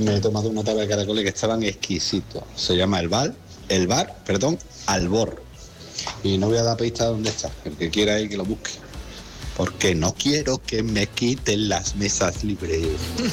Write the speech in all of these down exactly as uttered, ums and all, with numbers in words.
me he tomado una tabla de caracoles que estaban exquisitos. Se llama el bar, el bar, perdón, Albor. Y no voy a dar pista de dónde está, el que quiera ir que lo busque. Porque no quiero que me quiten las mesas libres.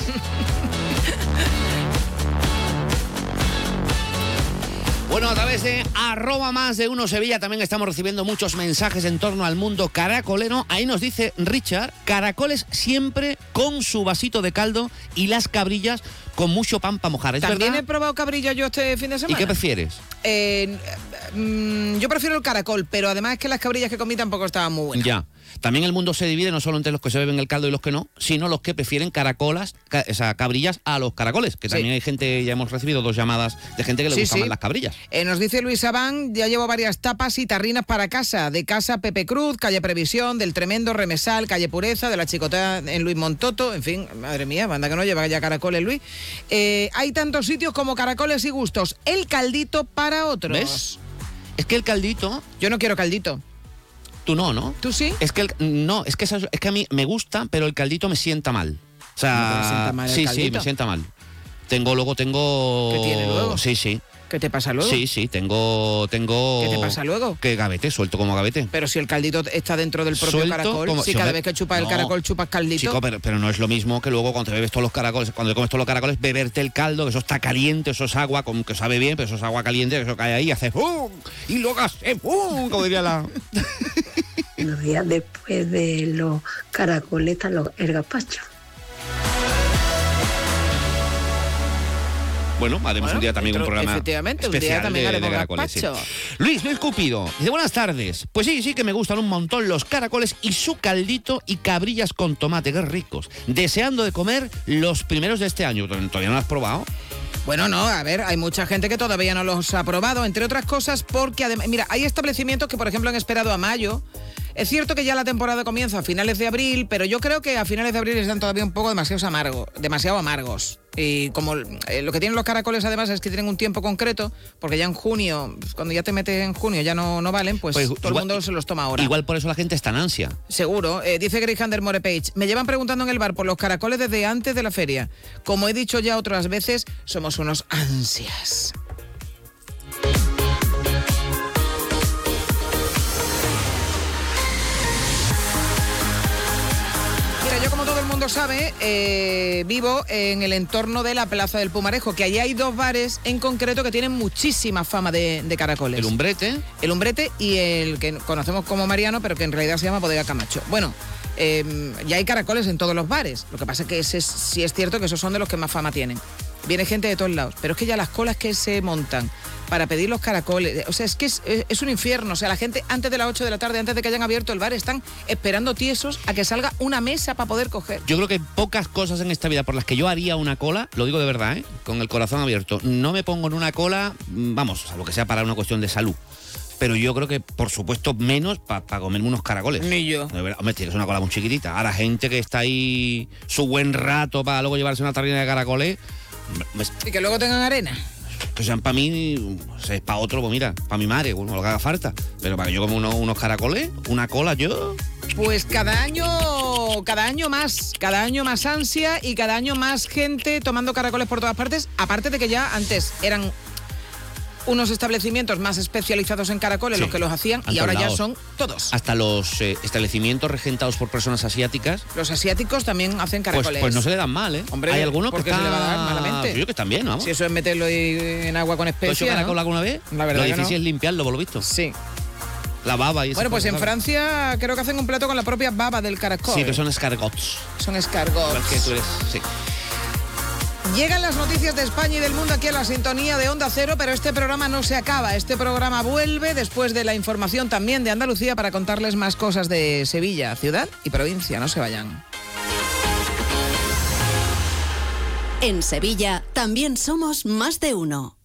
Bueno, a través de arroba más de uno Sevilla también estamos recibiendo muchos mensajes en torno al mundo caracolero. Ahí nos dice Richard, caracoles siempre con su vasito de caldo y las cabrillas con mucho pan para mojar. ¿Es También verdad? he probado cabrilla yo este fin de semana. ¿Y qué prefieres? Eh, mm, yo prefiero el caracol, pero además es que las cabrillas que comí tampoco estaban muy buenas. Ya. También el mundo se divide no solo entre los que se beben el caldo y los que no, sino los que prefieren caracolas, ca o sea, cabrillas a los caracoles, que también sí. Hay gente, ya hemos recibido dos llamadas de gente que le sí, gustan sí. más las cabrillas. Eh, nos dice Luis Abán, ya llevo varias tapas y tarrinas para casa, de casa Pepe Cruz, calle Previsión, del Tremendo Remesal, calle Pureza, de la Chicota en Luis Montoto, en fin, madre mía, banda que no lleva ya caracoles, Luis. Eh, hay tantos sitios como caracoles y gustos, el caldito para otros. ¿Ves? Es que el caldito... Yo no quiero caldito. Tú no, ¿no? ¿Tú sí? Es que el, no, es que, es que a mí me gusta, pero el caldito me sienta mal. O sea, ¿Me sienta mal el sí, caldito? sí, me sienta mal. Tengo, luego tengo... ¿Qué tiene luego? Sí, sí. ¿Qué te pasa luego? Sí, sí, tengo... tengo ¿Qué te pasa luego? Que gavete, suelto como gavete. Pero si el caldito está dentro del propio Suelto caracol, como, si si cada me, vez que chupas no, el caracol chupas caldito. Chico, pero, pero no es lo mismo que luego cuando te bebes todos los caracoles, cuando te comes todos los caracoles, beberte el caldo, que eso está caliente, eso es agua, como que sabe bien, pero eso es agua caliente, que eso cae ahí y hace ¡pum! Y luego hace ¡pum! Como diría la... Unos días después de los caracoles están los, el gazpacho. Bueno, haremos bueno, un día también otro, un programa efectivamente, especial un día también de, haremos de caracoles. Sí. gazpacho. Luis, Luis Cupido, dice buenas tardes. Pues sí, sí que me gustan un montón los caracoles y su caldito y cabrillas con tomate, qué ricos. Deseando de comer los primeros de este año. ¿Todavía no lo has probado? Bueno, no, a ver, hay mucha gente que todavía no los ha probado, entre otras cosas porque, además, mira, hay establecimientos que, por ejemplo, han esperado a mayo. Es cierto que ya la temporada comienza a finales de abril, pero yo creo que a finales de abril están todavía un poco demasiado amargos, demasiado amargos. Y como eh, lo que tienen los caracoles además es que tienen un tiempo concreto, porque ya en junio, cuando ya te metes en junio ya no, no valen, pues, pues todo igual, el mundo se los toma ahora. Igual por eso la gente está en ansia. Seguro. Eh, dice Greyhander Morepage, me llevan preguntando en el bar por los caracoles desde antes de la feria. Como he dicho ya otras veces, somos unos ansias. Yo, como todo el mundo sabe, eh, vivo en el entorno de la Plaza del Pumarejo, que allí hay dos bares en concreto que tienen muchísima fama de, de caracoles. El Umbrete. El Umbrete y el que conocemos como Mariano, pero que en realidad se llama Bodega Camacho. Bueno, eh, ya hay caracoles en todos los bares. Lo que pasa es que ese, sí es cierto que esos son de los que más fama tienen. Viene gente de todos lados, pero es que ya las colas que se montan para pedir los caracoles, o sea, es que es, es un infierno. O sea, la gente antes de las ocho de la tarde, antes de que hayan abierto el bar, están esperando tiesos a que salga una mesa para poder coger. Yo creo que hay pocas cosas en esta vida por las que yo haría una cola, lo digo de verdad, ¿eh? Con el corazón abierto. No me pongo en una cola, vamos, a lo que sea para una cuestión de salud. Pero yo creo que, por supuesto, menos para pa comerme unos caracoles. Ni yo. De verdad, hombre, tienes una cola muy chiquitita. Ahora, gente que está ahí su buen rato para luego llevarse una tarrina de caracoles. Me, y que luego tengan arena. Que sean para mí, o sea, es para otro, pues mira, para mi madre, bueno, lo que haga falta. Pero para que yo como unos, unos caracoles, una cola, yo... Pues cada año, cada año más, cada año más ansia y cada año más gente tomando caracoles por todas partes. Aparte de que ya antes eran unos establecimientos más especializados en caracoles, sí, los que los hacían, y ahora ya son todos. Hasta los eh, establecimientos regentados por personas asiáticas. Los asiáticos también hacen caracoles. Pues, pues no se le dan mal, ¿eh? Hombre, hay algunos que está... se le va a dar malamente. Yo que están bien, vamos. Si eso es meterlo en agua con especias. ¿Has hecho caracol ¿no? alguna vez? La verdad lo difícil no. es limpiarlo, por lo visto. Sí. La baba y eso. Bueno, pues en Francia creo que hacen un plato con la propia baba del caracol. Sí, que son escargots. Son escargots. Que tú eres, sí. Llegan las noticias de España y del mundo aquí a la sintonía de Onda Cero, pero este programa no se acaba. Este programa vuelve después de la información también de Andalucía para contarles más cosas de Sevilla, ciudad y provincia. No se vayan. En Sevilla también somos más de uno.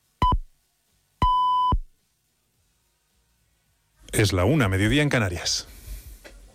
Es la una, mediodía en Canarias.